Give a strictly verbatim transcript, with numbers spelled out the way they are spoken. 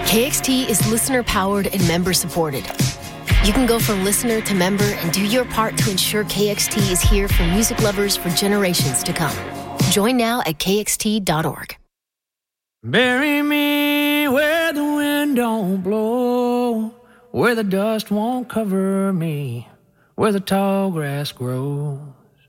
K X T is listener-powered and member-supported. You can go from listener to member and do your part to ensure K X T is here for music lovers for generations to come. Join now at K X T dot org. Bury me where the wind don't blow, where the dust won't cover me, where the tall grass grows.